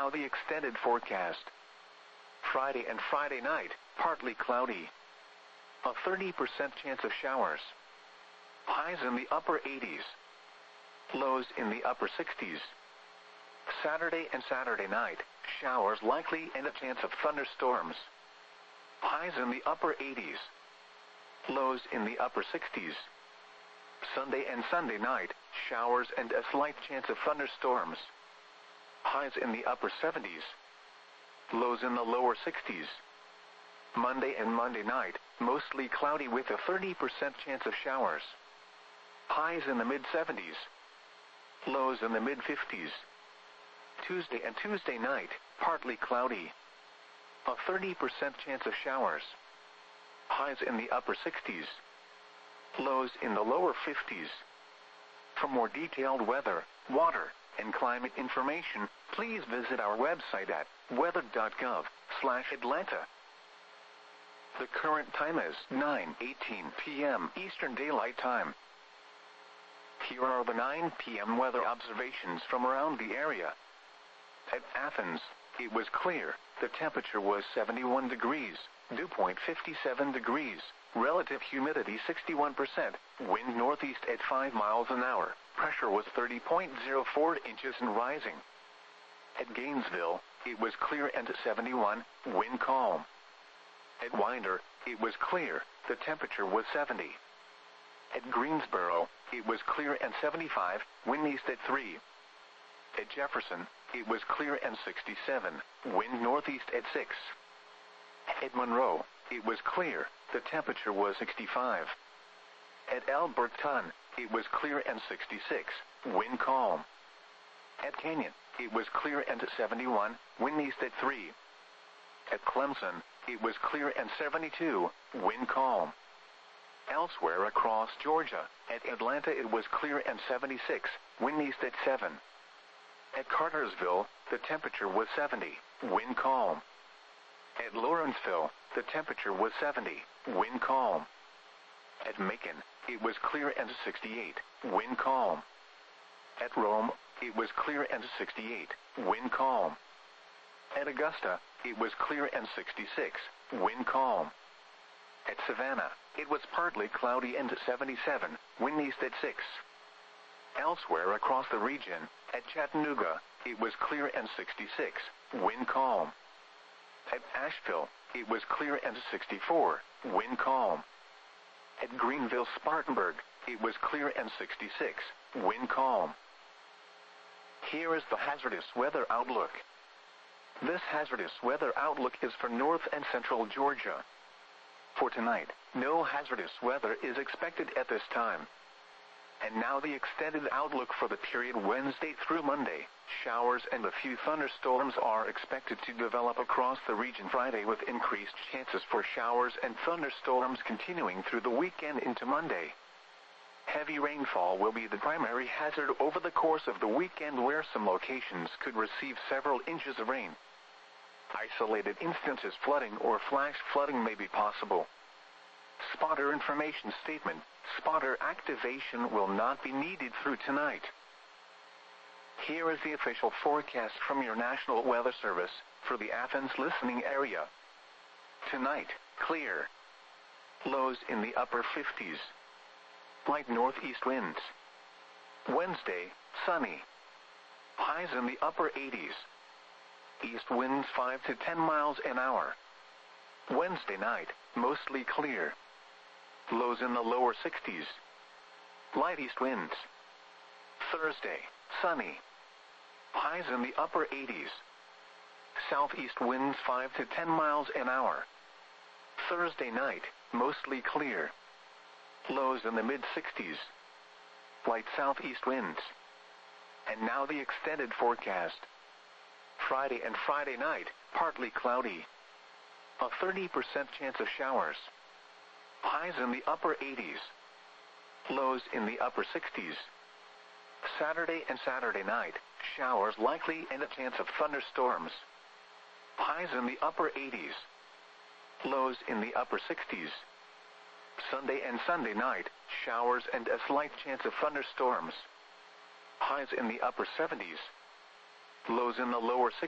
now the extended forecast. Friday and Friday night, partly cloudy. A 30% chance of showers. Highs in the upper 80s. Lows in the upper 60s. Saturday and Saturday night, showers likely and a chance of thunderstorms. Highs in the upper 80s. Lows in the upper 60s. Sunday and Sunday night, showers and a slight chance of thunderstorms. Highs in the upper 70s. Lows in the lower 60s. Monday and Monday night, mostly cloudy with a 30% chance of showers. Highs in the mid-70s. Lows in the mid-50s. Tuesday and Tuesday night, partly cloudy. A 30% chance of showers. Highs in the upper 60s. Lows in the lower 50s. For more detailed weather, water, and climate information, please visit our website at weather.gov/Atlanta. The current time is 9:18 p.m. Eastern Daylight Time. Here are the 9 p.m. weather observations from around the area. At Athens, it was clear. The temperature was 71 degrees, dew point 57 degrees, relative humidity 61%, wind northeast at 5 miles an hour, pressure was 30.04 inches and rising. At Gainesville, it was clear and 71, wind calm. At Winder, it was clear, the temperature was 70. At Greensboro, it was clear and 75, wind east at 3. At Jefferson, it was clear and 67, wind northeast at 6. At Monroe, it was clear, the temperature was 65. At Alberton, it was clear and 66, wind calm. At Canyon, it was clear and 71, wind east at 3. At Clemson, it was clear and 72, wind calm. Elsewhere across Georgia, at Atlanta it was clear and 76, wind east at 7. At Cartersville, the temperature was 70, wind calm. At Lawrenceville, the temperature was 70, wind calm. At Macon, it was clear and 68, wind calm. At Rome, it was clear and 68, wind calm. At Augusta, it was clear and 66, wind calm. At Savannah, it was partly cloudy and 77, wind east at 6. Elsewhere across the region, at Chattanooga, it was clear and 66, wind calm. At Asheville, it was clear and 64, wind calm. At Greenville-Spartanburg, it was clear and 66, wind calm. Here is the hazardous weather outlook. This hazardous weather outlook is for north and central Georgia. For tonight, no hazardous weather is expected at this time. And now the extended outlook for the period Wednesday through Monday. Showers and a few thunderstorms are expected to develop across the region Friday with increased chances for showers and thunderstorms continuing through the weekend into Monday. Heavy rainfall will be the primary hazard over the course of the weekend, where some locations could receive several inches of rain. Isolated instances flooding or flash flooding may be possible. Spotter information statement: spotter activation will not be needed through tonight. Here is the official forecast from your National Weather Service for the Athens listening area. Tonight, clear. Lows in the upper 50s. Light northeast winds. Wednesday, sunny. Highs in the upper 80s. East winds 5 to 10 miles an hour. Wednesday night, mostly clear. Lows in the lower 60s. Light east winds. Thursday, sunny. Highs in the upper 80s. Southeast winds 5 to 10 miles an hour. Thursday night, mostly clear. Lows in the mid-60s. Light southeast winds. And now the extended forecast. Friday and Friday night, partly cloudy. A 30% chance of showers. Highs in the upper 80s. Lows in the upper 60s. Saturday and Saturday night, showers likely and a chance of thunderstorms. Highs in the upper 80s. Lows in the upper 60s. Sunday and Sunday night, showers and a slight chance of thunderstorms. Highs in the upper 70s. Lows in the lower 60s.